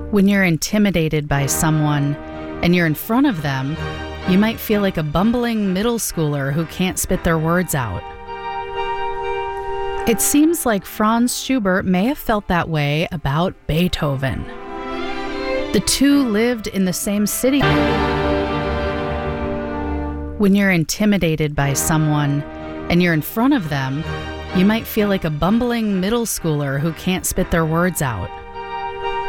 When you're intimidated by someone and you're in front of them, you might feel like a bumbling middle schooler who can't spit their words out. It seems like Franz Schubert may have felt that way about Beethoven. The two lived in the same city. When you're intimidated by someone and you're in front of them, you might feel like a bumbling middle schooler who can't spit their words out.